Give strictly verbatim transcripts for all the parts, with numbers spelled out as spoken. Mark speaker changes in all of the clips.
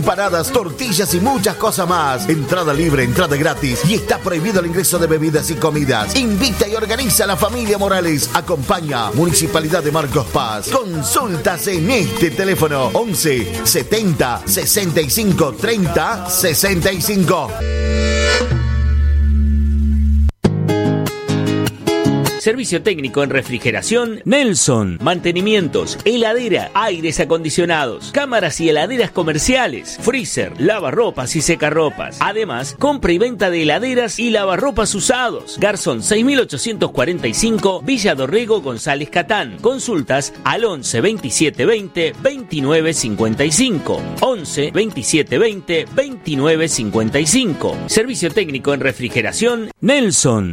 Speaker 1: empanadas, tortillas y muchas cosas más. Entrada libre, entrada gratis y está prohibido el ingreso de bebidas y comidas. Invita y organiza a la familia Morales. Acompaña Municipalidad de Marcos Paz. Consultas en este teléfono once setenta sesenta y cinco treinta sesenta y cinco.
Speaker 2: Servicio técnico en refrigeración Nelson. Mantenimientos, heladera, aires acondicionados, cámaras y heladeras comerciales, freezer, lavarropas y secarropas. Además, compra y venta de heladeras y lavarropas usados. Garzón seis mil ochocientos cuarenta y cinco, Villa Dorrego, González Catán. Consultas al once veintisiete veinte veintinueve cincuenta y cinco. once veintisiete veinte veintinueve cincuenta y cinco. Servicio técnico en refrigeración Nelson.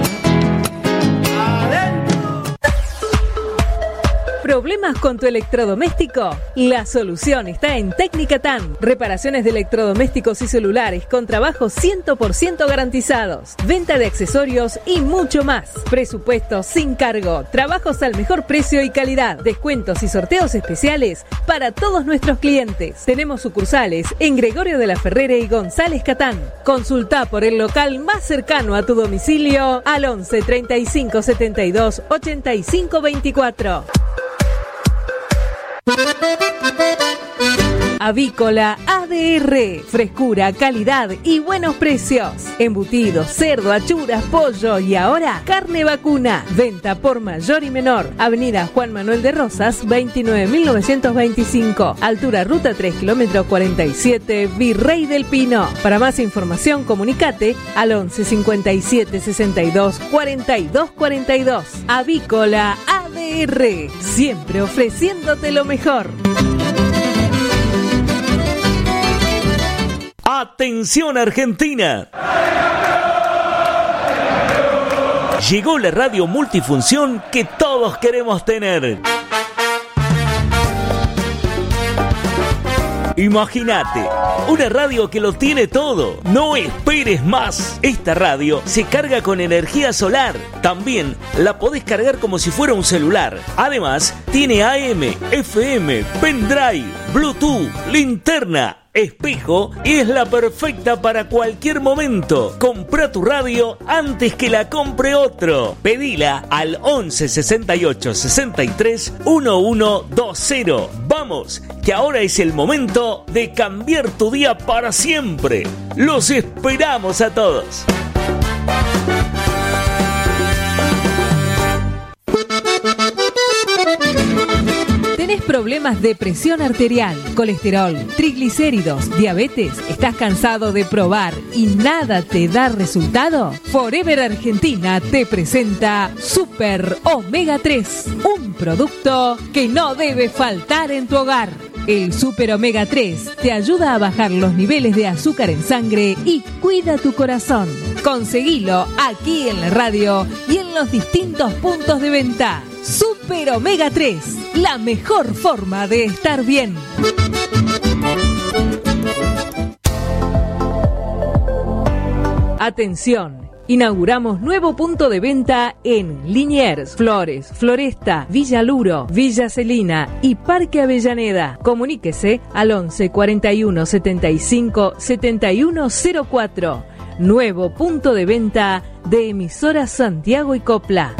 Speaker 3: ¿Problemas con tu electrodoméstico? La solución está en Técnica TAN. Reparaciones de electrodomésticos y celulares con trabajos cien por ciento garantizados. Venta de accesorios y mucho más. Presupuesto sin cargo. Trabajos al mejor precio y calidad. Descuentos y sorteos especiales para todos nuestros clientes. Tenemos sucursales en Gregorio de la Ferrere y González Catán. Consulta por el local más cercano a tu domicilio al once treinta y cinco setenta y dos ochenta y cinco veinticuatro. Avícola A D R, frescura, calidad y buenos precios. Embutidos, cerdo, achuras, pollo y ahora carne vacuna. Venta por mayor y menor. Avenida Juan Manuel de Rosas, veintinueve mil novecientos veinticinco. Altura Ruta tres, kilómetro cuarenta y siete, Virrey del Pino. Para más información, comunicate al once cincuenta y siete sesenta y dos cuarenta y dos cuarenta y dos. Avícola A D R, siempre ofreciéndote lo mejor.
Speaker 2: ¡Atención Argentina! Llegó la radio multifunción que todos queremos tener. Imagínate, una radio que lo tiene todo. No esperes más. Esta radio se carga con energía solar. También la podés cargar como si fuera un celular. Además, tiene A M, F M, pendrive, Bluetooth, linterna, espejo y es la perfecta para cualquier momento. Compra tu radio antes que la compre otro. Pedila al once sesenta y ocho sesenta y tres once veinte. Vamos, que ahora es el momento de cambiar tu día para siempre. Los esperamos a todos.
Speaker 3: ¿Tenés problemas de presión arterial, colesterol, triglicéridos, diabetes? ¿Estás cansado de probar y nada te da resultado? Forever Argentina te presenta Super Omega tres, un producto que no debe faltar en tu hogar. El Super Omega tres te ayuda a bajar los niveles de azúcar en sangre y cuida tu corazón. Conseguilo aquí en la radio y en los distintos puntos de venta. Super Omega tres, la mejor forma de estar bien. Atención, inauguramos nuevo punto de venta en Liniers, Flores, Floresta, Villa Luro, Villa Celina y Parque Avellaneda. Comuníquese al once cuarenta y uno setenta y cinco setenta y uno cero cuatro. Nuevo punto de venta de Emisoras Santiago y Copla.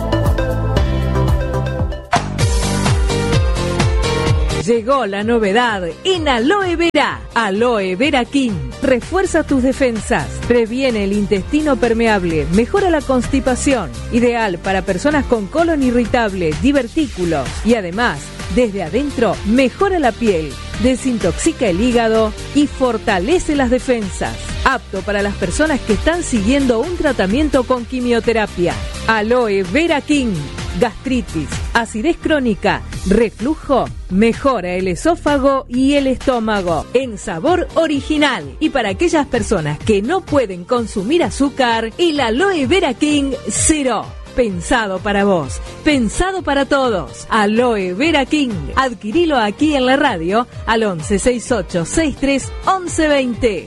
Speaker 3: Llegó la novedad en Aloe Vera. Aloe Vera King. Refuerza tus defensas, previene el intestino permeable, mejora la constipación. Ideal para personas con colon irritable, divertículos. Y además, desde adentro, mejora la piel, desintoxica el hígado y fortalece las defensas. Apto para las personas que están siguiendo un tratamiento con quimioterapia. Aloe Vera King. Gastritis, acidez crónica, reflujo, mejora el esófago y el estómago en sabor original. Y para aquellas personas que no pueden consumir azúcar, el Aloe Vera King Cero. Pensado para vos, pensado para todos. Aloe Vera King. Adquirilo aquí en la radio al once sesenta y ocho sesenta y tres once veinte.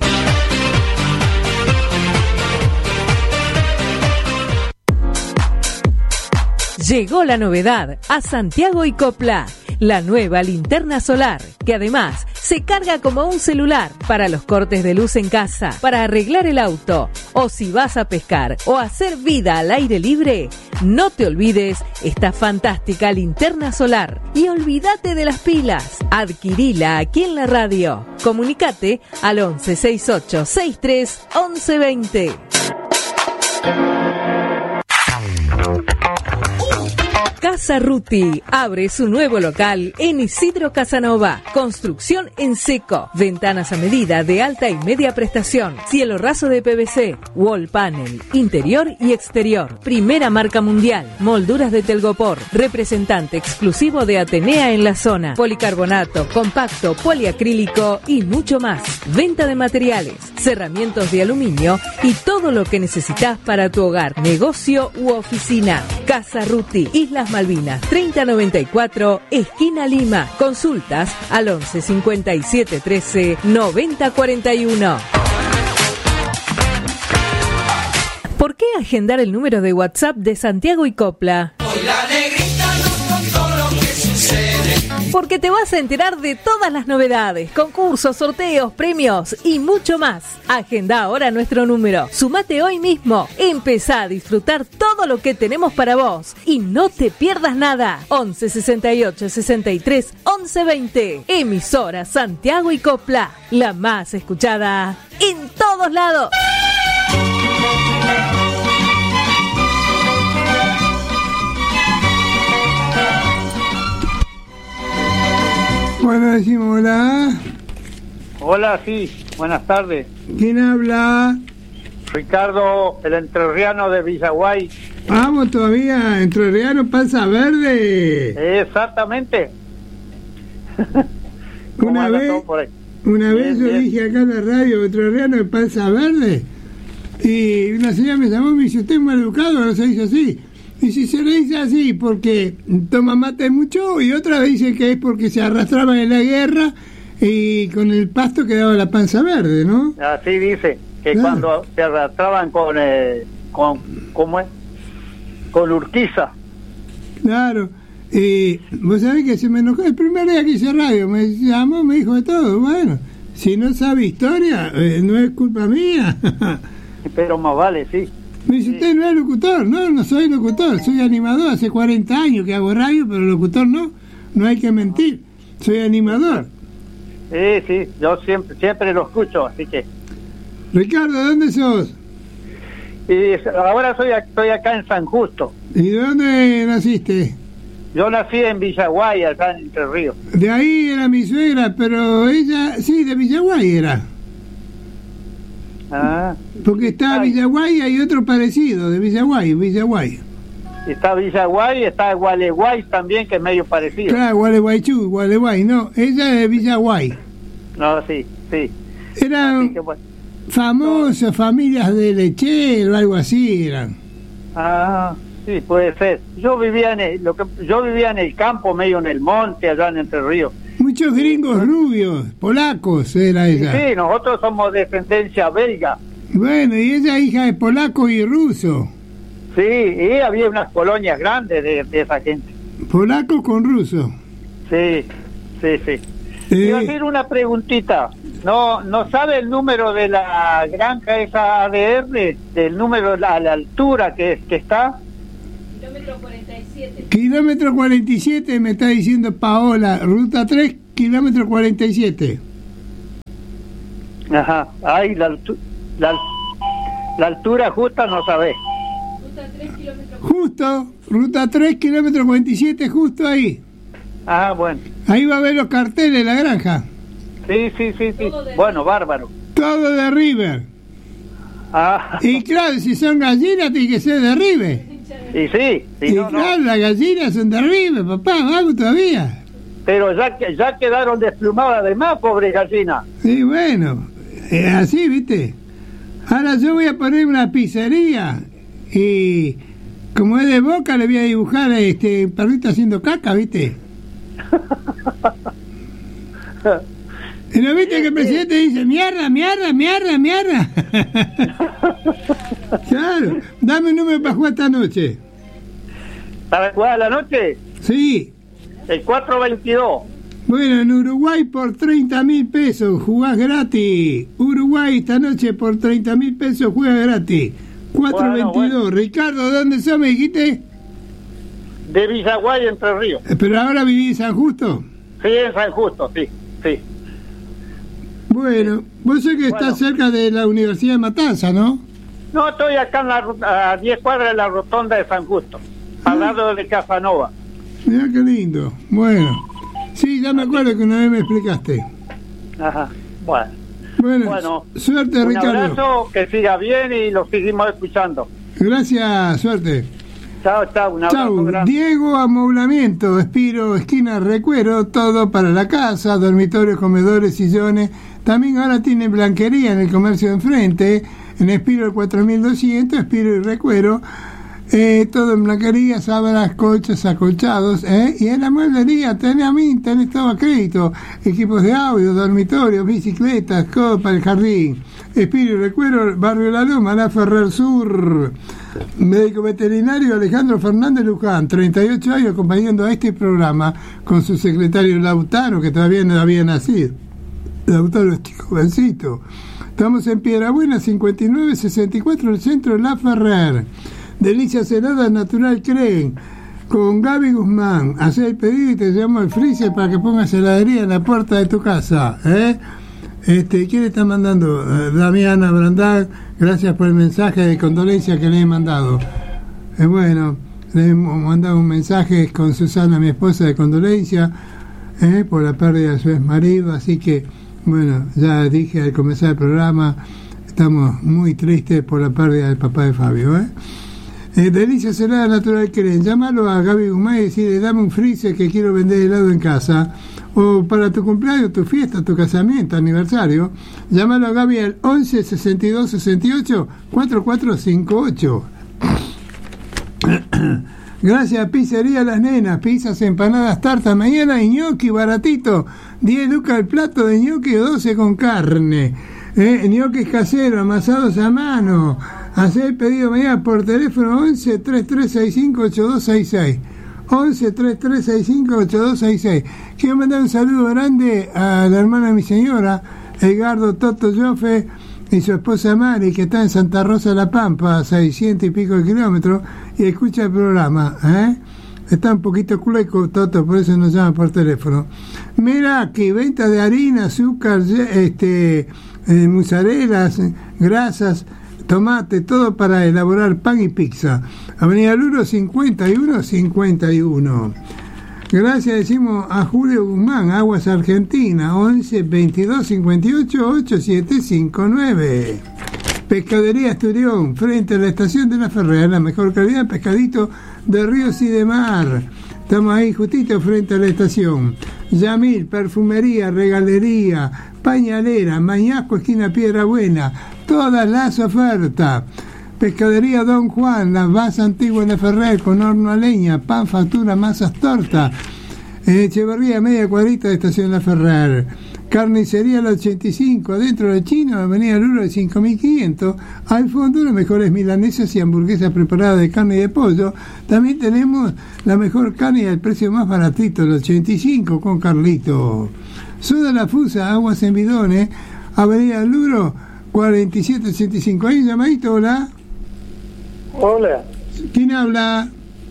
Speaker 3: Llegó la novedad a Santiago y Copla, la nueva linterna solar, que además se carga como un celular para los cortes de luz en casa, para arreglar el auto o si vas a pescar o hacer vida al aire libre. No te olvides esta fantástica linterna solar y olvídate de las pilas. Adquirila aquí en la radio. Comunicate al once sesenta y ocho sesenta y tres once veinte. Casa Ruti abre su nuevo local en Isidro Casanova. Construcción en seco, ventanas a medida de alta y media prestación, cielo raso de P V C, wall panel, interior y exterior. Primera marca mundial, molduras de Telgopor, representante exclusivo de Atenea en la zona. Policarbonato, compacto, poliacrílico y mucho más. Venta de materiales, cerramientos de aluminio y todo lo que necesitas para tu hogar, negocio u oficina. Casa Ruti, Islas Malvinas, treinta noventa y cuatro, esquina Lima. Consultas al once cincuenta y siete trece noventa cuarenta y uno. ¿Por qué agendar el número de WhatsApp de Santiago y Copla?
Speaker 4: Hoy la negrita nos contó lo que sucede.
Speaker 3: Porque te vas a enterar de todas las novedades, concursos, sorteos, premios y mucho más. Agenda ahora nuestro número. Sumate hoy mismo. Empezá a disfrutar todo lo que tenemos para vos y no te pierdas nada. once sesenta y ocho sesenta y tres once veinte. Emisora Santiago y Copla, la más escuchada en todos lados.
Speaker 5: Bueno, decimos hola.
Speaker 6: Hola, sí, buenas tardes.
Speaker 5: ¿Quién habla?
Speaker 6: Ricardo, el entrerriano de Villaguay.
Speaker 5: Vamos todavía, entrerriano Panza Verde.
Speaker 6: Exactamente.
Speaker 5: Una vez, una vez yo
Speaker 6: bien.
Speaker 5: dije acá en la radio, entrerriano de Panza Verde, y una señora me llamó y me dice, usted es mal educado, no se dice así. Y si se le dice así porque toma mate mucho, y otra vez dice que es porque se arrastraban en la guerra y con el pasto quedaba la panza verde, ¿no?
Speaker 6: Así dice, que
Speaker 5: Claro.
Speaker 6: cuando se arrastraban con, eh, con, ¿cómo es? Con Urquiza.
Speaker 5: Claro. Y vos sabés que se me enojó el primer día que hice radio, me llamó, me dijo de todo. Bueno, si no sabe historia, eh, no es culpa mía.
Speaker 6: Pero más vale, sí.
Speaker 5: Me dice, usted no es locutor. No, no soy locutor, soy animador. Hace cuarenta años que hago radio, pero locutor no. No hay que mentir. Soy animador.
Speaker 6: Sí, sí, yo siempre siempre lo escucho, así que...
Speaker 5: Ricardo, ¿dónde sos?
Speaker 6: Y ahora soy, estoy acá en San Justo.
Speaker 5: ¿Y de dónde naciste?
Speaker 6: Yo nací en Villaguay, acá en Entre Ríos.
Speaker 5: De ahí era mi suegra, pero ella, sí, de Villaguay era.
Speaker 6: Ah,
Speaker 5: Porque está
Speaker 6: Ay.
Speaker 5: Villaguay y hay otro parecido, de Villaguay, Villaguay.
Speaker 6: está Villaguay, está Gualeguay también, que es medio parecido.
Speaker 5: Claro, Gualeguaychú, Gualeguay, no, ella es de Villaguay.
Speaker 6: No, sí, sí.
Speaker 5: Eran
Speaker 6: Así que bueno.
Speaker 5: famosas familias de lechero, algo así eran.
Speaker 6: Ah, sí, puede ser. Yo vivía en el, lo que, yo vivía en el campo, medio en el monte, allá en Entre Ríos.
Speaker 5: Muchos gringos rubios, polacos era
Speaker 6: Y
Speaker 5: ella.
Speaker 6: sí, nosotros somos de descendencia belga.
Speaker 5: Bueno, y ella hija de polaco y ruso.
Speaker 6: Sí, y había unas colonias grandes de, de esa gente.
Speaker 5: Polaco con ruso.
Speaker 6: Sí, sí, sí.
Speaker 5: Eh,
Speaker 6: Iba a hacer una preguntita. No, no sabe el número de la granja esa A D R, del número, la, la altura que, que está.
Speaker 3: Kilómetro cuarenta y siete.
Speaker 5: Kilómetro cuarenta y siete me está diciendo Paola, ruta tres, kilómetro cuarenta y siete.
Speaker 6: Ajá, ahí la, altu- la, la altura justa no sabe.
Speaker 3: Ruta tres kilómetros.
Speaker 5: Justo, ruta tres, kilómetro cuarenta y siete, justo ahí.
Speaker 6: Ah, bueno.
Speaker 5: Ahí va a ver los carteles de la granja.
Speaker 6: Sí, sí, sí, sí. Bueno, bárbaro.
Speaker 5: Todo de River.
Speaker 6: Ah,
Speaker 5: Y claro, si son gallinas, tiene que ser de River.
Speaker 6: y sí, sí,
Speaker 5: Y
Speaker 6: no, no.
Speaker 5: claro, las gallinas son de River, papá, vamos todavía.
Speaker 6: Pero ya que ya quedaron desplumadas de más, pobre gallina.
Speaker 5: Sí, bueno, es así, ¿viste? Ahora yo voy a poner una pizzería y como es de Boca le voy a dibujar a este perrito haciendo caca, ¿viste? ¿Y no viste que el presidente dice mierda, mierda, mierda, mierda? Claro, dame un número para jugar esta noche.
Speaker 6: ¿Para jugar a la noche?
Speaker 5: Sí,
Speaker 6: El cuatro veintidós.
Speaker 5: Bueno, en Uruguay por treinta mil pesos jugás gratis. Uruguay esta noche por treinta mil pesos juega gratis. cuatro veintidós. Bueno, bueno. Ricardo, ¿de dónde sos, me dijiste?
Speaker 6: De Villaguay, Entre Ríos.
Speaker 5: ¿Pero ahora vivís en San Justo?
Speaker 6: Sí, en San Justo, sí, sí.
Speaker 5: Bueno, vos sé que bueno. estás cerca de la Universidad de Matanza, ¿no?
Speaker 6: No, estoy acá en la, a diez cuadras de la rotonda de San Justo, ah. al lado de Casanova.
Speaker 5: Mirá qué lindo. Bueno, sí, ya me acuerdo que una vez me explicaste.
Speaker 6: Ajá, bueno.
Speaker 5: Bueno,
Speaker 6: bueno
Speaker 5: suerte,
Speaker 6: un
Speaker 5: Ricardo.
Speaker 6: Un abrazo, que siga bien y lo seguimos escuchando.
Speaker 5: Gracias, suerte.
Speaker 6: Chao, chao, un abrazo
Speaker 5: Chau.
Speaker 6: grande.
Speaker 5: Diego Amoblamiento, Espiro, esquina Recuero, todo para la casa, dormitorios, comedores, sillones. También ahora tienen blanquería en el comercio de enfrente, en Espiro el cuatro mil doscientos, Espiro y Recuero. Eh, todo en blanquería, sábanas, colchas, acolchados, ¿eh? Y en la mueblería tenés a mí, tenés todo a crédito, equipos de audio, dormitorios, bicicletas, todo para el jardín. Espíritu Recuero, Barrio La Loma, La Ferrer Sur. Médico veterinario Alejandro Fernández Luján, treinta y ocho años acompañando a este programa con su secretario Lautaro, que todavía no había nacido. Lautaro, este jovencito. Estamos en Piedrabuena, cincuenta y nueve sesenta y cuatro, el centro de La Ferrer. Delicias heladas natural creen con Gaby Guzmán. Hacé el pedido y te llamo al freezer para que pongas heladería en la puerta de tu casa, ¿eh? Este, ¿quién le está mandando? Uh, Damiana Brandal, gracias por el mensaje de condolencia que le he mandado. Eh, bueno, le hemos mandado un mensaje con Susana, mi esposa, de condolencia eh, por la pérdida de su ex marido, así que, bueno, ya dije al comenzar el programa, estamos muy tristes por la pérdida del papá de Fabio, ¿eh? Eh, Delicias heladas natural creen. Llámalo a Gaby Guzmán y decirle, dame un freezer que quiero vender helado en casa. O para tu cumpleaños, tu fiesta, tu casamiento, aniversario. Llámalo a Gaby al once sesenta y dos sesenta y ocho cuarenta y cuatro cincuenta y ocho. Gracias a Pizzería Las Nenas. Pizzas, empanadas, tartas. Mañana ñoqui baratito. diez lucas el plato de ñoqui o doce con carne. Eh, ñoquis caseros, amasados a mano. Hacé el pedido mañana por teléfono once treinta y tres sesenta y cinco ochenta y dos sesenta y seis. once treinta y tres sesenta y cinco ochenta y dos sesenta y seis. Quiero mandar un saludo grande a la hermana de mi señora, Edgardo Toto Joffe, y su esposa Mari, que está en Santa Rosa de la Pampa, a seiscientos y pico de kilómetros, y escucha el programa, ¿eh? Está un poquito culeco, Toto, por eso nos llama por teléfono. Mira, que venta de harina, azúcar, este, eh, mozzarellas, grasas, tomate, todo para elaborar pan y pizza. Avenida Luro cincuenta y uno cincuenta y uno. Gracias decimos a Julio Guzmán, Aguas Argentina, once veintidós cincuenta y ocho ochenta y siete cincuenta y nueve. Pescadería Esturión, frente a la estación de La Ferrer, la mejor calidad de pescadito de ríos y de mar. Estamos ahí justito frente a la estación. Yamil, perfumería, regalería, pañalera, Mañasco, esquina Piedra Buena, todas las ofertas. Pescadería Don Juan, la base antigua de Ferrer, con horno a leña, pan, factura, masas, torta. Echeverría, media cuadrita de estación La Ferrer. Carnicería la ochenta y cinco, adentro del Chino, avenida Luro de cinco mil quinientos. Al fondo, las mejores milanesas y hamburguesas preparadas de carne y de pollo. También tenemos la mejor carne y el precio más baratito, el ochenta y cinco, con Carlito. Soda La Fusa, aguas en bidones, avenida Luro, cuarenta y siete ochenta y cinco. Ahí, llamadito, hola.
Speaker 6: Hola.
Speaker 5: ¿Quién habla?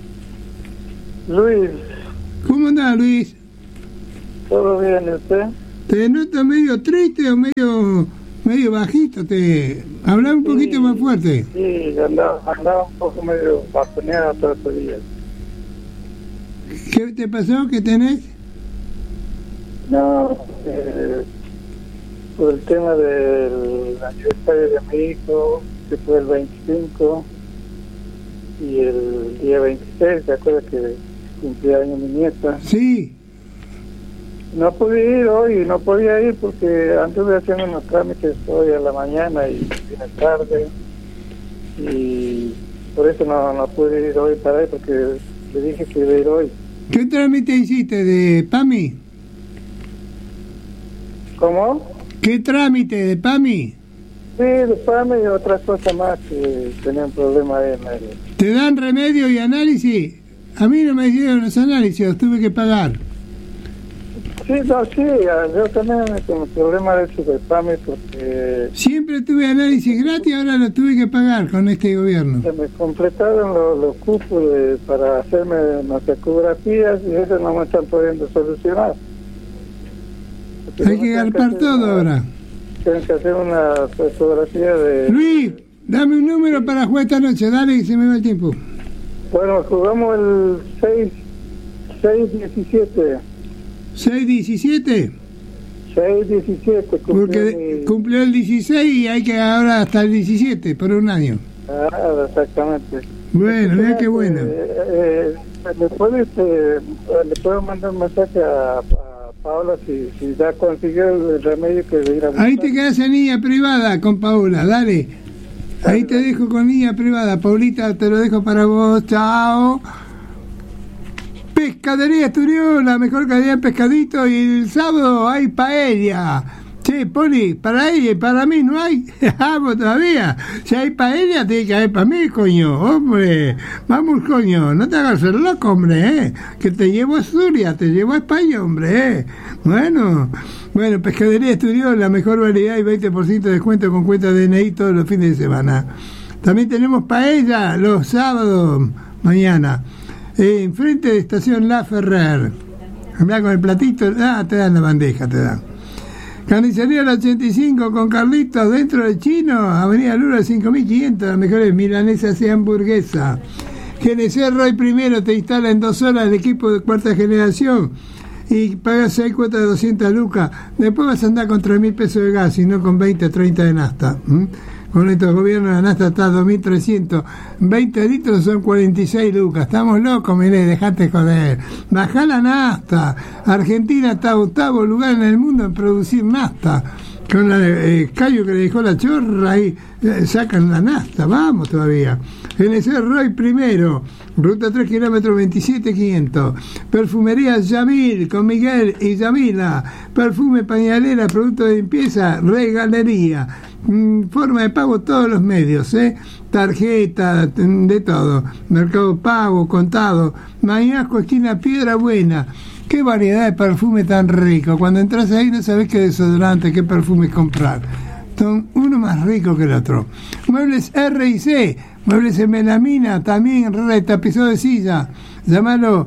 Speaker 6: Luis.
Speaker 5: ¿Cómo andás, Luis?
Speaker 6: ¿Todo bien, usted?
Speaker 5: Te noto medio triste o medio medio bajito. Te habla un poquito sí, más fuerte.
Speaker 6: Sí, andaba, andaba un poco medio bajoneado todos estos días.
Speaker 5: ¿Qué te pasó? ¿Qué tenés?
Speaker 6: No, eh, por el tema del aniversario de mi hijo, que fue el veinticinco, y el día veintiséis, ¿te acuerdas que cumplía año mi nieta?
Speaker 5: Sí.
Speaker 6: No pude ir hoy, no podía ir porque anduve haciendo unos trámites hoy a la mañana y vine tarde, y por eso no, no pude ir hoy para ahí, porque le dije que iba a ir hoy.
Speaker 5: ¿Qué trámite hiciste de PAMI?
Speaker 6: ¿Cómo?
Speaker 5: ¿Qué trámite de PAMI?
Speaker 6: Sí, de PAMI y otras cosas más que tenían problemas ahí en medio.
Speaker 5: ¿Te dan remedio y análisis? A mí no me hicieron los análisis, los tuve que pagar.
Speaker 6: Sí, sí, no, sí, yo también con el problema de eso de P A M I, porque
Speaker 5: Siempre tuve análisis gratis, ahora lo tuve que pagar con este gobierno.
Speaker 6: se me completaron los, los cupos de, para hacerme mastecografías y eso no me están pudiendo solucionar. Porque
Speaker 5: Hay
Speaker 6: no
Speaker 5: que
Speaker 6: me
Speaker 5: garpar
Speaker 6: hacer
Speaker 5: todo
Speaker 6: una-
Speaker 5: ahora.
Speaker 6: Tienen que hacer una fotografía de...
Speaker 5: Luis, dame un número para jugar esta noche, dale que se me va el tiempo.
Speaker 6: Bueno, jugamos el seis, seis diecisiete.
Speaker 5: seis diecisiete,
Speaker 6: seis diecisiete.
Speaker 5: porque cumplió el dieciséis y hay que ahora hasta el diecisiete, por un año.
Speaker 6: Ah, exactamente.
Speaker 5: Bueno, mira qué bueno.
Speaker 6: Eh, eh, ¿le, puedes, eh, ¿Le puedo mandar un mensaje a, a Paola si, si ya consiguió el remedio que le ir a buscar?
Speaker 5: Ahí te quedas en línea privada con Paula, dale. Ahí te dejo con línea privada. Paulita, te lo dejo para vos, chao. Pescadería Esturión, la mejor calidad de pescadito, y el sábado hay paella. Che, Poli, para ella y para mí no hay. Vamos todavía. Si hay paella, tiene que haber para mí, coño. Hombre, vamos, coño. No te hagas el loco, hombre, ¿eh? Que te llevo a Asturias, te llevo a España, hombre, ¿eh? Bueno, bueno, Pescadería Esturión, la mejor variedad y veinte por ciento de descuento con cuenta de D N I todos los fines de semana. También tenemos paella los sábados, mañana. Eh, enfrente de Estación La Ferrer. Mirá con el platito, ah, te dan la bandeja, te dan. Carnicería la ochenta y cinco con Carlitos, dentro del Chino, Avenida Lura cinco mil quinientos, las mejores milanesas y hamburguesa. G N C Roy primero te instala en dos horas el equipo de cuarta generación y pagas seis cuotas de doscientas lucas. Después vas a andar con tres mil pesos de gas y no con veinte, treinta de nafta. ¿Mm? Con estos gobiernos la nafta está a dos mil trescientos, veinte litros son cuarenta y seis lucas. Estamos locos, miré, dejate joder. Bajá la nafta. Argentina está a octavo lugar en el mundo en producir nafta. Con la eh, callo que le dejó la chorra, ahí eh, sacan la nafta. Vamos todavía. N C Roy primero, ruta tres kilómetros veintisiete quinientos. Perfumería Yamil con Miguel y Yamila. Perfume, pañalera, producto de limpieza, regalería. Mm, forma de pago todos los medios, ¿eh? Tarjeta, de todo. Mercado Pago, contado. Mañasco, esquina Piedra Buena. Qué variedad de perfume tan rico. Cuando entras ahí no sabes qué desodorante, qué perfume comprar. Son uno más rico que el otro. Muebles R y C, muebles en melamina, también retapizado de silla. Llámalo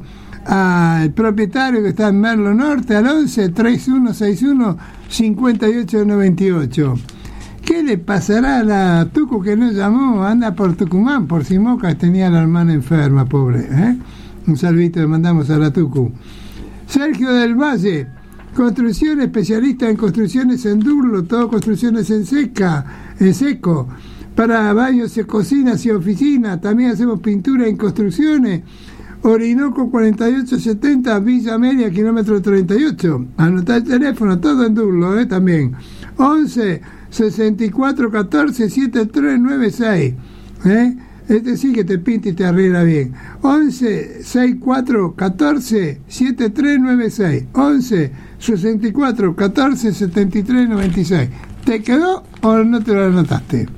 Speaker 5: al propietario que está en Merlo Norte al once, treinta y uno sesenta y uno, cincuenta y ocho noventa y ocho. ¿Qué le pasará a la Tucu que no llamó? Anda por Tucumán, por Simoca, tenía la hermana enferma, pobre, ¿eh? Un saludito le mandamos a la Tucu. Sergio del Valle, construcción especialista en construcciones en Durlo, todo construcciones en seca, en seco, para baños, cocinas y oficinas. También hacemos pintura en construcciones. Orinoco cuarenta y ocho setenta, Villa Media, kilómetro treinta y ocho. Anotá el teléfono, todo en Durlo, ¿eh? También. once, sesenta y cuatro, catorce, setenta y tres noventa y seis. ¿Eh? Este sí que te pinta y te arregla bien. once, sesenta y cuatro, catorce, setenta y tres noventa y seis. once, sesenta y cuatro, catorce, setenta y tres noventa y seis. ¿Te quedó o no te lo anotaste?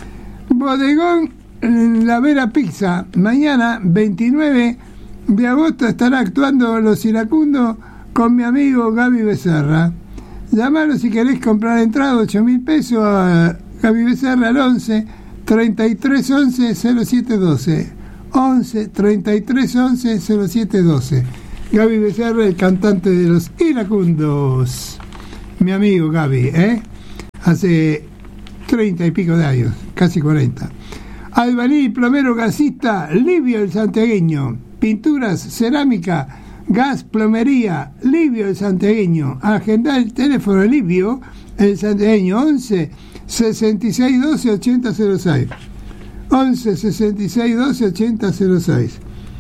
Speaker 5: Bodegón La Vera Pizza. Mañana, veintinueve de agosto, estará actuando Los Iracundos con mi amigo Gaby Becerra. Llámalo si querés comprar entrada, ocho mil pesos, a Gaby Becerra al once, treinta y tres once, cero siete doce. once, treinta y tres once, cero siete doce. Gaby Becerra, el cantante de Los Iracundos. Mi amigo Gaby, ¿eh? Hace treinta y pico de años, casi cuarenta. Albañil, plomero, gasista, Livio el Santiagueño. Pinturas, cerámica, gas, plomería, Livio el Santiagueño. Agenda el teléfono Livio el Santiagueño, once, sesenta y seis doce, ochenta cero seis. once, sesenta y seis doce, ochenta cero seis.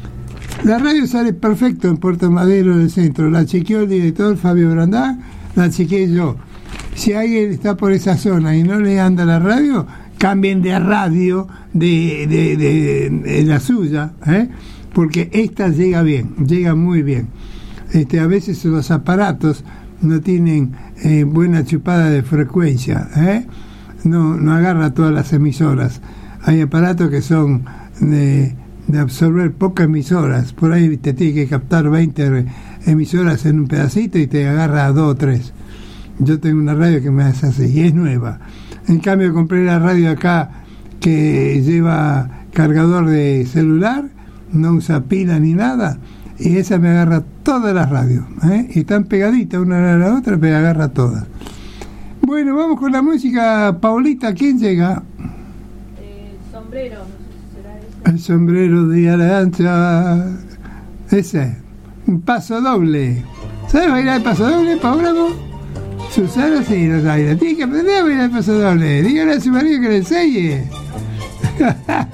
Speaker 5: La radio sale perfecto en Puerto Madero del centro. La chequeó el director Fabio Brandá, la chequeé yo. Si alguien está por esa zona y no le anda la radio, cambien de radio de, de, de, de la suya, ¿eh? Porque esta llega bien, llega muy bien. Este, a veces los aparatos no tienen eh, buena chupada de frecuencia, ¿eh? No, no agarra todas las emisoras. Hay aparatos que son de, de absorber pocas emisoras. Por ahí te tiene que captar veinte emisoras en un pedacito y te agarra a dos o tres. Yo tengo una radio que me hace así y es nueva. En cambio compré la radio acá que lleva cargador de celular, no usa pila ni nada, y esa me agarra todas las radios, ¿eh? Y están pegaditas una a la otra, pero agarra todas. Bueno, vamos con la música. Paulita, ¿quién llega?
Speaker 7: El sombrero, no sé si será ese.
Speaker 5: El sombrero de Arancha. Ese, un paso doble. ¿Sabes bailar el paso doble, Paula? Susana sí no sabe. Tiene que aprender a bailar el paso doble. Dígale a su marido que le enseñe.